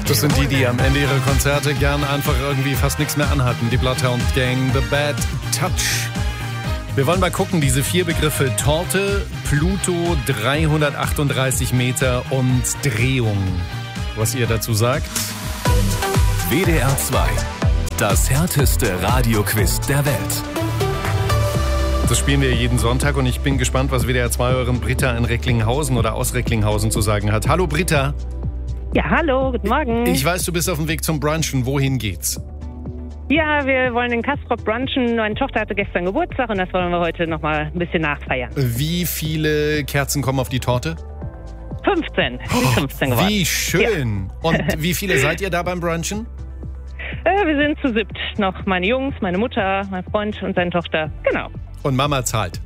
Das sind die am Ende ihrer Konzerte gern einfach irgendwie fast nichts mehr anhatten. Die Bloodhound Gang, The Bad Touch. Wir wollen mal gucken, diese 4 Begriffe: Torte, Pluto, 338 Meter und Drehung. Was ihr dazu sagt? WDR 2. Das härteste Radioquiz der Welt. Das spielen wir jeden Sonntag und ich bin gespannt, was WDR 2 euren Britta in Recklinghausen oder aus Recklinghausen zu sagen hat. Hallo Britta. Ja, hallo, guten Morgen. Ich weiß, du bist auf dem Weg zum Brunchen. Wohin geht's? Ja, wir wollen in Castrop brunchen. Meine Tochter hatte gestern Geburtstag und das wollen wir heute noch mal ein bisschen nachfeiern. Wie viele Kerzen kommen auf die Torte? 15. 15 geworden. Wie schön. Ja. Und wie viele seid ihr da beim Brunchen? Wir sind zu 7. Noch meine Jungs, meine Mutter, mein Freund und seine Tochter. Genau. Und Mama zahlt?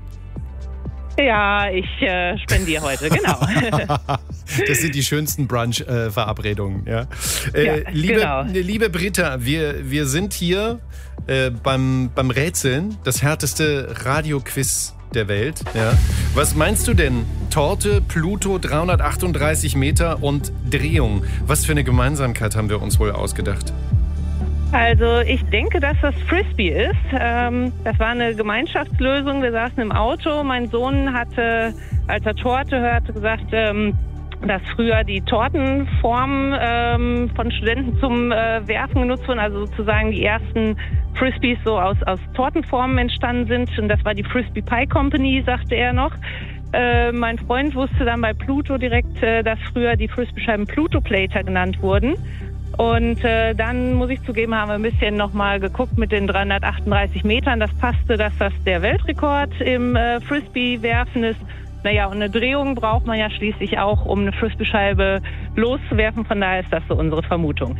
Ja, ich spendiere heute, genau. Das sind die schönsten Brunch-Verabredungen. Ja. Genau. Liebe Britta, wir sind hier beim Rätseln, das härteste Radioquiz der Welt. Ja. Was meinst du denn? Torte, Pluto, 338 Meter und Drehung. Was für eine Gemeinsamkeit haben wir uns wohl ausgedacht? Also ich denke, dass das Frisbee ist. Das war eine Gemeinschaftslösung. Wir saßen im Auto. Mein Sohn hatte, als er Torte hörte, gesagt, dass früher die Tortenformen von Studenten zum Werfen genutzt wurden. Also sozusagen die ersten Frisbees so aus Tortenformen entstanden sind. Und das war die Frisbee Pie Company, sagte er noch. Mein Freund wusste dann bei Pluto direkt, dass früher die Frisbee-Scheiben Pluto-Plater genannt wurden. Und dann, muss ich zugeben, haben wir ein bisschen nochmal geguckt mit den 338 Metern. Das passte, dass das der Weltrekord im Frisbee-Werfen ist. Naja, und eine Drehung braucht man ja schließlich auch, um eine Frisbee-Scheibe loszuwerfen. Von daher ist das so unsere Vermutung.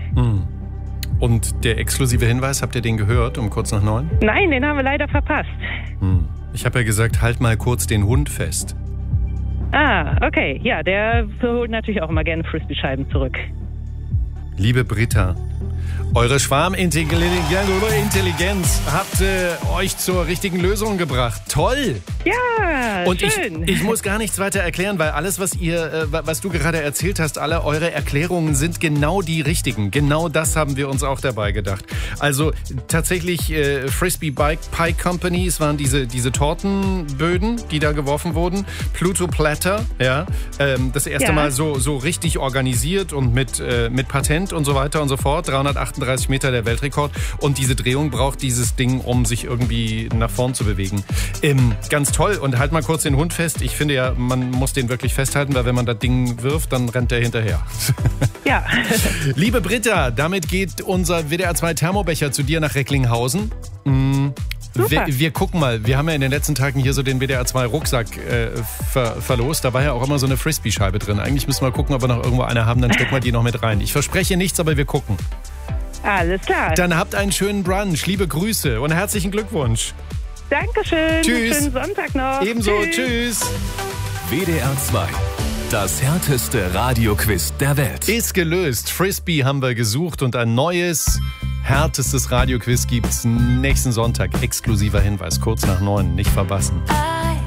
Und der exklusive Hinweis, habt ihr den gehört um kurz nach 9? Nein, den haben wir leider verpasst. Ich habe ja gesagt, halt mal kurz den Hund fest. Ah, okay. Ja, der holt natürlich auch immer gerne Frisbee-Scheiben zurück. Liebe Britta, eure Schwarmintelligenz hat euch zur richtigen Lösung gebracht. Toll! Ja, und schön. Ich muss gar nichts weiter erklären, weil alles, was du gerade erzählt hast, alle eure Erklärungen sind genau die richtigen. Genau das haben wir uns auch dabei gedacht. Also tatsächlich Frisbee Pie Company, es waren diese Tortenböden, die da geworfen wurden. Pluto Platter, ja, das erste Mal so richtig organisiert und mit Patent und so weiter und so fort. 338 Meter der Weltrekord. Und diese Drehung braucht dieses Ding, um sich irgendwie nach vorn zu bewegen. Ganz toll. Und halt mal kurz den Hund fest. Ich finde ja, man muss den wirklich festhalten, weil wenn man das Ding wirft, dann rennt der hinterher. Ja. Liebe Britta, damit geht unser WDR 2 Thermobecher zu dir nach Recklinghausen. Wir gucken mal. Wir haben ja in den letzten Tagen hier so den WDR 2 Rucksack verlost. Da war ja auch immer so eine Frisbee-Scheibe drin. Eigentlich müssen wir mal gucken, ob wir noch irgendwo eine haben. Dann stecken wir die noch mit rein. Ich verspreche nichts, aber wir gucken. Alles klar. Dann habt einen schönen Brunch. Liebe Grüße und herzlichen Glückwunsch. Dankeschön. Tschüss. Schönen Sonntag noch. Ebenso. Tschüss. WDR 2. Das härteste Radioquiz der Welt. Ist gelöst. Frisbee haben wir gesucht und ein neues, härtestes Radioquiz gibt's nächsten Sonntag. Exklusiver Hinweis, kurz nach 9. Nicht verpassen.